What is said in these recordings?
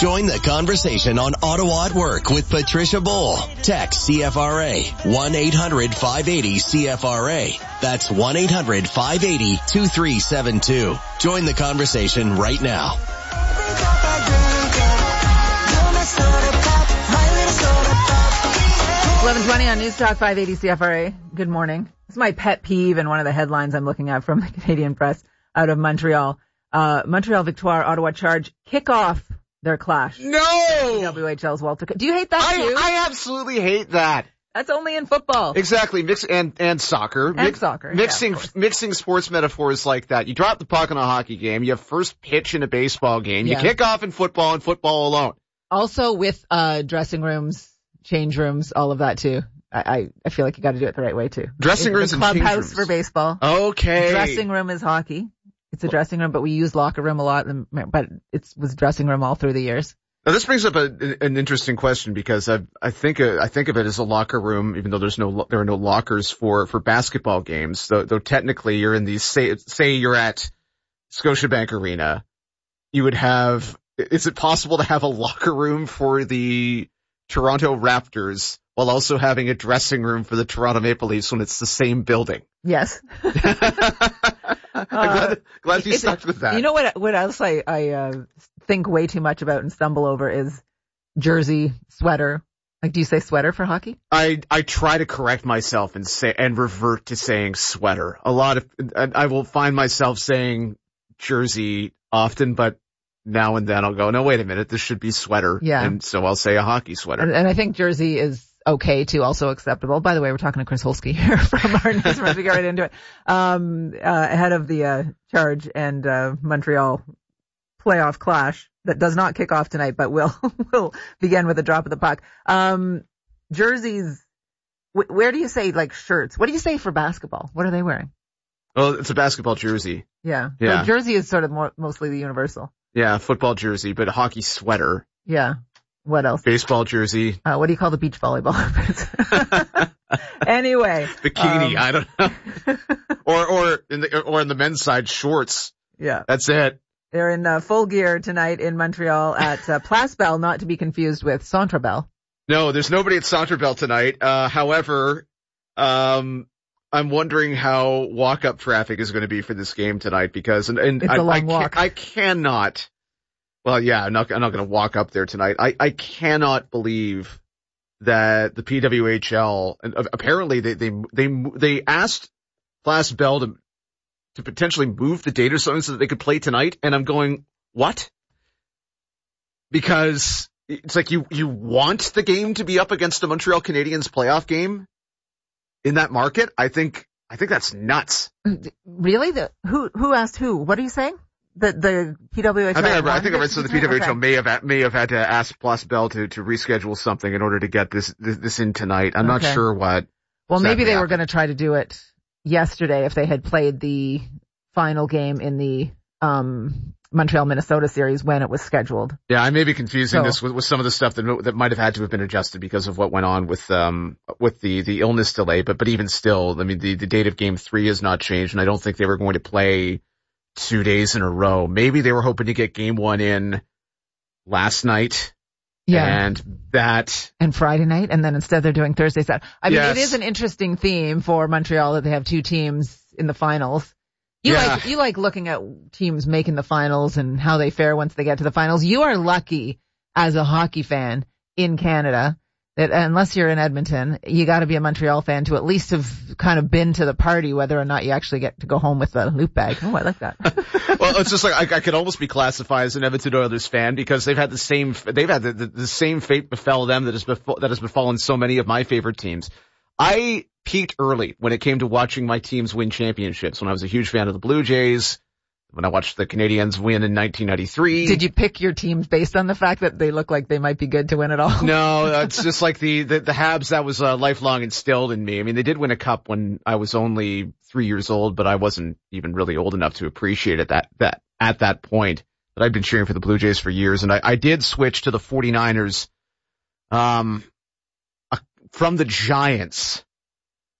Join the conversation on Ottawa at Work with Patricia Bowl. Text CFRA 1-800-580-CFRA. That's 1-800-580-2372. Join the conversation right now. 11:20 on News Talk 580 CFRA. Good morning. This is my pet peeve and one of the headlines I'm looking at from the Canadian Press out of Montreal. Montreal Victoire, Ottawa Charge kick off their clash. No! WHL's Walter. Do you hate that too? I absolutely hate that. That's only in football. Exactly. And soccer. Soccer. Mixing sports metaphors like that. You drop the puck in a hockey game. You have first pitch in a baseball game. You kick off in football and football alone. Also with, dressing rooms, change rooms, all of that too. I feel like you got to do it the right way too. Dressing rooms and change rooms. Clubhouse for baseball. Okay. Dressing room is hockey. It's a dressing room, but we use locker room a lot, but it was dressing room all through the years. Now this brings up an interesting question because I think of it as a locker room, even though there are no lockers for basketball games. Though technically you're in these, say you're at Scotiabank Arena, you would have, is it possible to have a locker room for the Toronto Raptors while also having a dressing room for the Toronto Maple Leafs when it's the same building? Yes. I'm glad you stuck with that. You know what else I think way too much about and stumble over is jersey, sweater. Like, do you say sweater for hockey? I try to correct myself and revert to saying sweater. I will find myself saying jersey often, but now and then I'll go, no, wait a minute, this should be sweater. Yeah. And so I'll say a hockey sweater. And I think jersey is okay too, also acceptable. By the way, we're talking to Chris Holsky here from our newsroom to get right into it. Ahead of the Charge and Montreal playoff clash that does not kick off tonight, but will begin with a drop of the puck. Jerseys, where do you say like shirts? What do you say for basketball? What are they wearing? Well, it's a basketball jersey. Yeah. So jersey is sort of mostly the universal. Yeah, football jersey, but a hockey sweater. Yeah. What else? Baseball jersey. What do you call the beach volleyball? Anyway. Bikini, I don't know. or in the men's side, shorts. Yeah. That's it. They're in full gear tonight in Montreal at Place Bell, not to be confused with Centre Bell. No, there's nobody at Centre Bell tonight. However, I'm wondering how walk-up traffic is going to be for this game tonight because it's a long walk. I cannot. Well, yeah, I'm not going to walk up there tonight. I cannot believe that the PWHL, and apparently they asked Place Bell to potentially move the date or something so that they could play tonight. And I'm going, what? Because it's like you want the game to be up against the Montreal Canadiens playoff game in that market. I think that's nuts. Really? Who asked who? What are you saying? The PWHL. I think I read so the PWHL may have had to ask Place Bell to reschedule something in order to get this in tonight. I'm not sure what. Well, maybe they were going to try to do it yesterday if they had played the final game in the Montreal-Minnesota series when it was scheduled. Yeah, I may be confusing this with some of the stuff that might have had to have been adjusted because of what went on with the illness delay. But even still, I mean, the date of game 3 has not changed, and I don't think they were going to play 2 days in a row. Maybe they were hoping to get game 1 in last night. Yeah. And Friday night, and then instead they're doing Thursday, Saturday. I mean, It is an interesting theme for Montreal that they have 2 teams in the finals. You like looking at teams making the finals and how they fare once they get to the finals. You are lucky as a hockey fan in Canada that unless you're in Edmonton, you got to be a Montreal fan to at least have kind of been to the party, whether or not you actually get to go home with the loot bag. Oh, I like that. Well, it's just like I could almost be classified as an Edmonton Oilers fan because they've had the same fate befell them that has befallen so many of my favorite teams. I peaked early when it came to watching my teams win championships. When I was a huge fan of the Blue Jays, when I watched the Canadiens win in 1993. Did you pick your teams based on the fact that they look like they might be good to win it all? No, it's just like the Habs that was lifelong instilled in me. I mean, they did win a cup when I was only 3 years old, but I wasn't even really old enough to appreciate it at that point. But I've been cheering for the Blue Jays for years, and I did switch to the 49ers from the Giants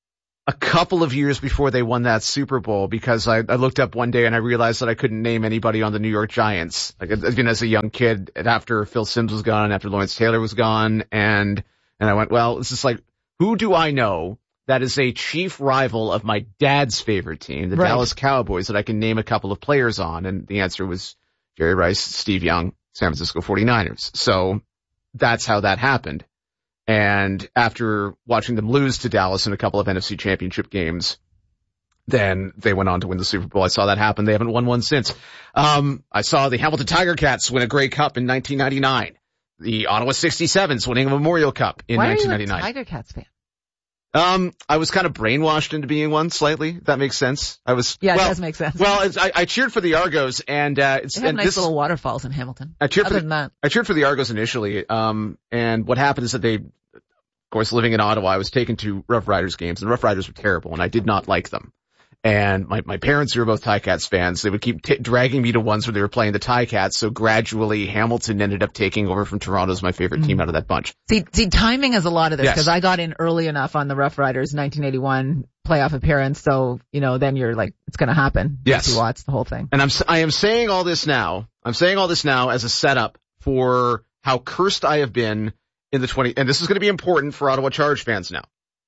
a couple of years before they won that Super Bowl, because I looked up one day and I realized that I couldn't name anybody on the New York Giants. Like, even as a young kid, and after Phil Simms was gone, after Lawrence Taylor was gone, and I went, well, it's just like, who do I know that is a chief rival of my dad's favorite team, the Dallas Cowboys, that I can name a couple of players on? And the answer was Jerry Rice, Steve Young, San Francisco 49ers. So that's how that happened. And after watching them lose to Dallas in a couple of NFC championship games, then they went on to win the Super Bowl. I saw that happen. They haven't won one since. I saw the Hamilton Tiger Cats win a Grey Cup in 1999. The Ottawa 67s winning a Memorial Cup in 1999. Why are you a Tiger Cats fan? I was kind of brainwashed into being one slightly, if that makes sense. It does make sense. Well, I cheered for the Argos, and they have nice little waterfalls in Hamilton. I cheered for the Argos initially, and what happened is that they, of course, living in Ottawa, I was taken to Rough Riders games, and Rough Riders were terrible, and I did not like them. And my parents, who were both Ticats fans, they would keep dragging me to ones where they were playing the Ticats, so gradually Hamilton ended up taking over from Toronto as my favorite team out of that bunch. See, timing is a lot of this, because I got in early enough on the Rough Riders 1981 playoff appearance, so, then you're like, it's gonna happen. Yes. You watch the whole thing. And I am saying all this now as a setup for how cursed I have been in the and this is gonna be important for Ottawa Charge fans now.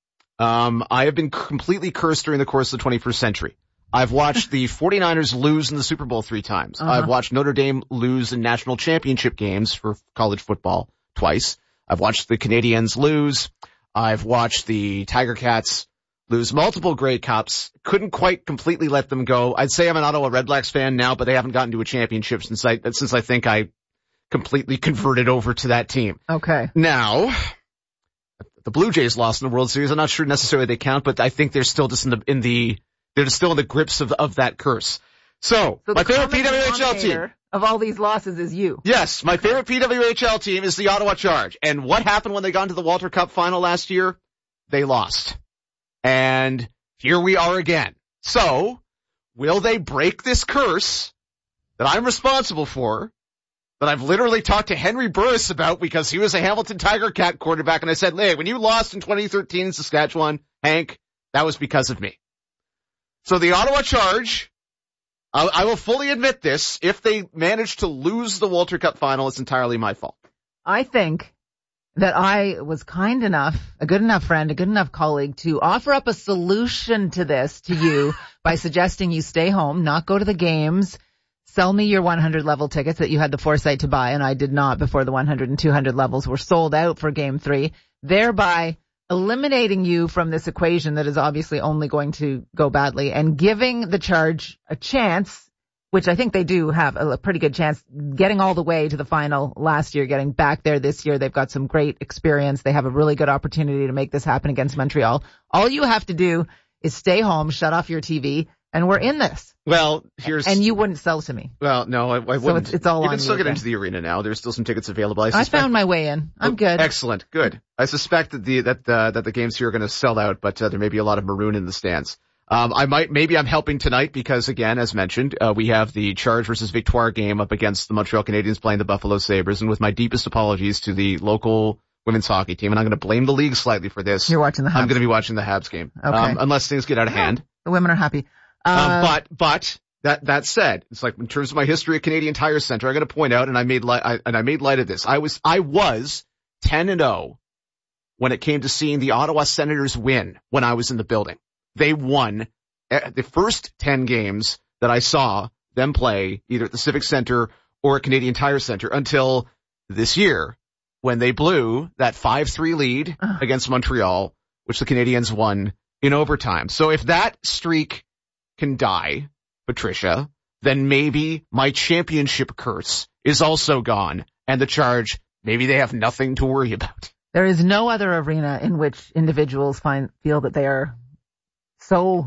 I have been completely cursed during the course of the 21st century. I've watched the 49ers lose in the Super Bowl 3 times. I've watched Notre Dame lose in national championship games for college football twice. I've watched the Canadiens lose. I've watched the Tiger Cats lose multiple Grey Cups. Couldn't quite completely let them go. I'd say I'm an Ottawa Redblacks fan now, but they haven't gotten to a championship since I think I completely converted over to that team. Okay. Now, the Blue Jays lost in the World Series. I'm not sure necessarily they count, but I think they're still just they're still in the grips of that curse. So my favorite PWHL team of all these losses is you. Yes, my favorite PWHL team is the Ottawa Charge. And what happened when they got into the Walter Cup final last year? They lost. And here we are again. So, will they break this curse that I'm responsible for, that I've literally talked to Henry Burris about because he was a Hamilton Tiger Cat quarterback, and I said, hey, when you lost in 2013 in Saskatchewan, Hank, that was because of me. So the Ottawa Charge, I will fully admit this, if they manage to lose the Walter Cup final, it's entirely my fault. I think that I was kind enough, a good enough friend, a good enough colleague to offer up a solution to this to you by suggesting you stay home, not go to the games, sell me your 100 level tickets that you had the foresight to buy, and I did not before the 100 and 200 levels were sold out for Game 3, thereby eliminating you from this equation that is obviously only going to go badly, and giving the Charge a chance, which I think they do have a pretty good chance, getting all the way to the final last year, getting back there this year. They've got some great experience. They have a really good opportunity to make this happen against Montreal. All you have to do is stay home, shut off your TV, and we're in this. Well, and you wouldn't sell to me. Well, no, I wouldn't. So it's all you on can still you get into the arena now. There's still some tickets available. I found my way in. I'm good. Excellent. Good. I suspect that the games here are going to sell out, but there may be a lot of maroon in the stands. Maybe I'm helping tonight because, again, as mentioned, we have the Charge versus Victoire game up against the Montreal Canadiens playing the Buffalo Sabres, and with my deepest apologies to the local women's hockey team, and I'm going to blame the league slightly for this. You're watching the Habs. I'm going to be watching the Habs game. Okay. Unless things get out of hand. The women are happy. But that said, it's like in terms of my history at Canadian Tire Center, I'm going to point out, and I made light of this. I was 10-0 when it came to seeing the Ottawa Senators win when I was in the building. They won the first 10 games that I saw them play either at the Civic Center or at Canadian Tire Center until this year when they blew that 5-3 lead against Montreal, which the Canadiens won in overtime. So if that streak can die, Patricia, then maybe my championship curse is also gone, and the Charge, maybe they have nothing to worry about. There is no other arena in which individuals feel that they are so,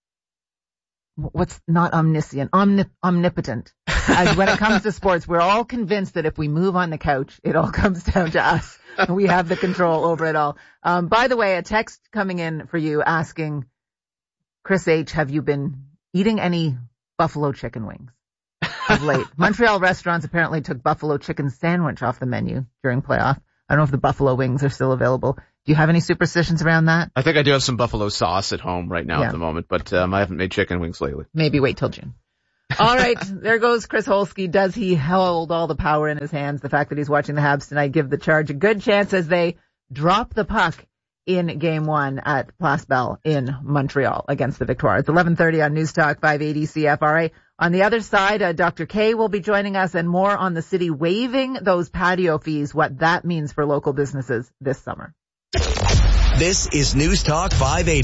what's not omniscient, omnipotent. As when it comes to sports, we're all convinced that if we move on the couch, it all comes down to us. We have the control over it all. By the way, a text coming in for you asking, Chris H., have you been eating any buffalo chicken wings of late? Montreal restaurants apparently took buffalo chicken sandwich off the menu during playoff. I don't know if the buffalo wings are still available. Do you have any superstitions around that? I think I do have some buffalo sauce at home right now at the moment, but I haven't made chicken wings lately. Maybe wait till June. All right, there goes Chris Holsky. Does he hold all the power in his hands? The fact that he's watching the Habs tonight give the Charge a good chance as they drop the puck in Game 1 at Place Bell in Montreal against the Victoire. It's 11:30 on News Talk 580 CFRA. On the other side, Dr. K will be joining us and more on the city waiving those patio fees, what that means for local businesses this summer. This is News Talk 580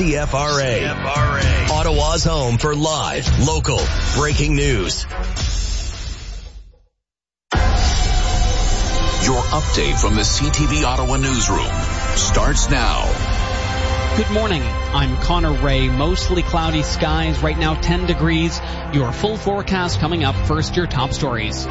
CFRA. Ottawa's home for live, local, breaking news. Your update from the CTV Ottawa newsroom starts now. Good morning. I'm Connor Ray. Mostly cloudy skies. Right now 10 degrees. Your full forecast coming up. First, your top stories.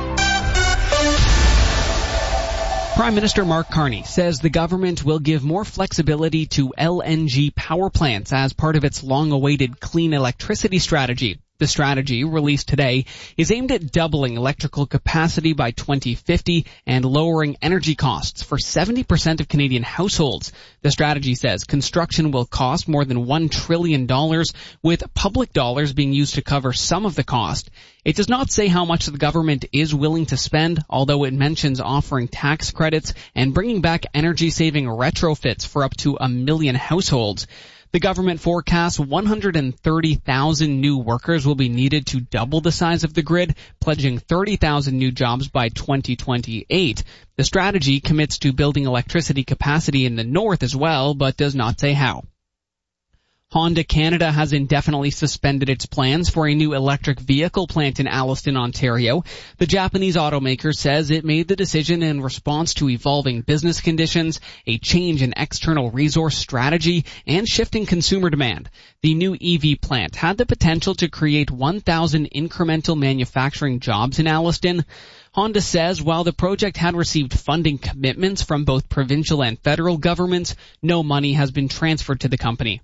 Prime Minister Mark Carney says the government will give more flexibility to LNG power plants as part of its long-awaited clean electricity strategy. The strategy, released today, is aimed at doubling electrical capacity by 2050 and lowering energy costs for 70% of Canadian households. The strategy says construction will cost more than $1 trillion, with public dollars being used to cover some of the cost. It does not say how much the government is willing to spend, although it mentions offering tax credits and bringing back energy-saving retrofits for up to 1 million households. The government forecasts 130,000 new workers will be needed to double the size of the grid, pledging 30,000 new jobs by 2028. The strategy commits to building electricity capacity in the north as well, but does not say how. Honda Canada has indefinitely suspended its plans for a new electric vehicle plant in Alliston, Ontario. The Japanese automaker says it made the decision in response to evolving business conditions, a change in external resource strategy, and shifting consumer demand. The new EV plant had the potential to create 1,000 incremental manufacturing jobs in Alliston. Honda says while the project had received funding commitments from both provincial and federal governments, no money has been transferred to the company.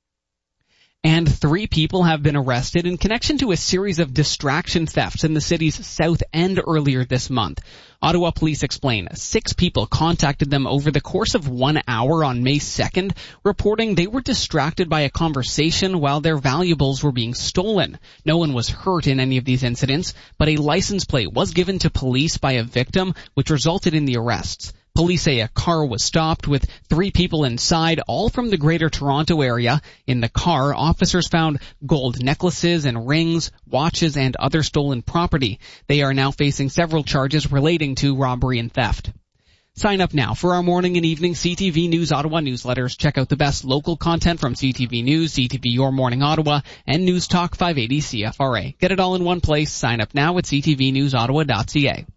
And 3 people have been arrested in connection to a series of distraction thefts in the city's South End earlier this month. Ottawa police explain 6 people contacted them over the course of 1 hour on May 2nd, reporting they were distracted by a conversation while their valuables were being stolen. No one was hurt in any of these incidents, but a license plate was given to police by a victim, which resulted in the arrests. Police say a car was stopped with 3 people inside, all from the Greater Toronto area. In the car, officers found gold necklaces and rings, watches, and other stolen property. They are now facing several charges relating to robbery and theft. Sign up now for our morning and evening CTV News Ottawa newsletters. Check out the best local content from CTV News, CTV Your Morning Ottawa, and News Talk 580 CFRA. Get it all in one place. Sign up now at ctvnewsottawa.ca.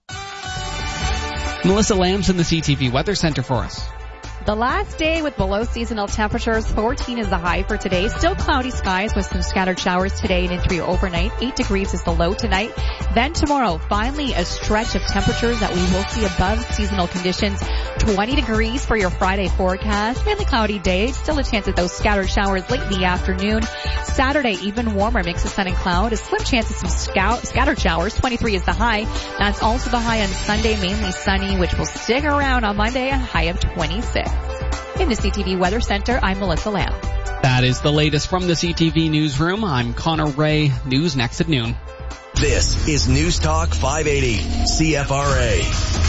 Melissa Lamb's in the CTV Weather Center for us. The last day with below seasonal temperatures. 14 is the high for today. Still cloudy skies with some scattered showers today and into your overnight. 8 degrees is the low tonight. Then tomorrow, finally a stretch of temperatures that we will see above seasonal conditions. 20 degrees for your Friday forecast. Mainly cloudy day. Still a chance of those scattered showers late in the afternoon. Saturday, even warmer, mix of sun and cloud. A slim chance of some scattered showers. 23 is the high. That's also the high on Sunday, mainly sunny, which will stick around on Monday, a high of 26. In the CTV Weather Center, I'm Melissa Lamb. That is the latest from the CTV Newsroom. I'm Connor Ray. News next at noon. This is News Talk 580 CFRA.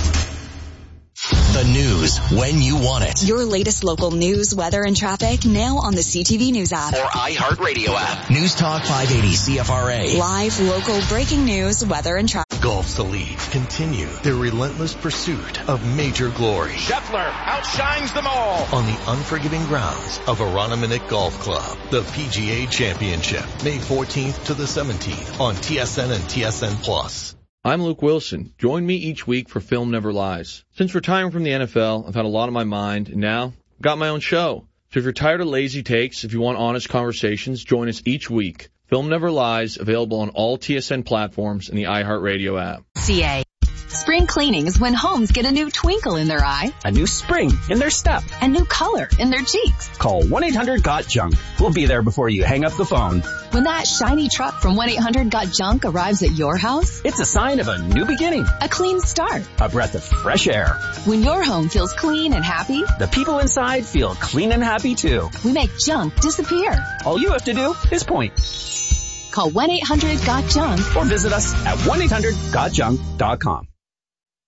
The news when you want it. Your latest local news, weather, and traffic now on the CTV News app. Or iHeartRadio app. News Talk 580 CFRA. Live, local, breaking news, weather, and traffic. Gulf's Elite continue their relentless pursuit of major glory. Scheffler outshines them all. On the unforgiving grounds of Aroniminick Golf Club, the PGA Championship, May 14th to the 17th on TSN and TSN Plus. I'm Luke Wilson. Join me each week for Film Never Lies. Since retiring from the NFL, I've had a lot on my mind, and now I've got my own show. So if you're tired of lazy takes, if you want honest conversations, join us each week. Film Never Lies, available on all TSN platforms and the iHeartRadio app. CA. Spring cleaning is when homes get a new twinkle in their eye, a new spring in their step, and new color in their cheeks. Call 1-800-GOT-JUNK. We'll be there before you hang up the phone. When that shiny truck from 1-800-GOT-JUNK arrives at your house, it's a sign of a new beginning, a clean start, a breath of fresh air. When your home feels clean and happy, the people inside feel clean and happy too. We make junk disappear. All you have to do is point. Call 1-800-GOT-JUNK or visit us at 1-800-GOT-JUNK.com.